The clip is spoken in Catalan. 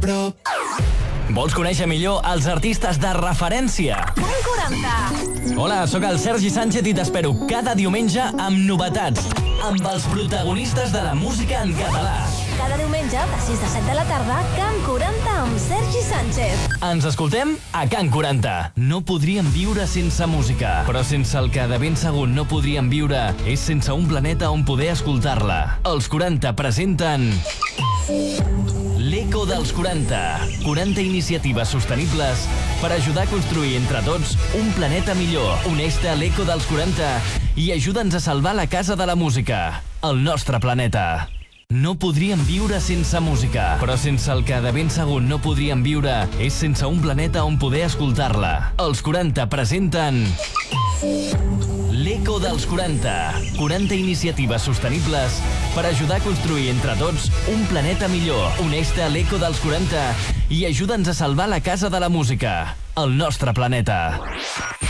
prop. Vols conèixer millor els artistes de referència? Can 40. Hola, sóc el Sergi Sánchez i t'espero cada diumenge amb novetats, amb els protagonistes de la música en català. Cada diumenge, de 6 a 7 de la tarda, Can 40 amb Sergi Sánchez. Ens escoltem a Can 40. No podríem viure sense música, però sense el que de ben segur no podríem viure és sense un planeta on poder escoltar-la. Els 40 presenten... L'Eco dels 40. 40 iniciatives sostenibles per ajudar a construir entre tots un planeta millor. Uneix-te a l'Eco dels 40 i ajuda'ns a salvar la casa de la música, el nostre planeta. No podríem viure sense música, però sense el que de ben segur no podríem viure és sense un planeta on poder escoltar-la. Els 40 presenten... L'Eco dels 40. 40 iniciatives sostenibles per ajudar a construir entre tots un planeta millor. Uneix-te a l'Eco dels 40 i ajuda'ns a salvar la casa de la música, el nostre planeta.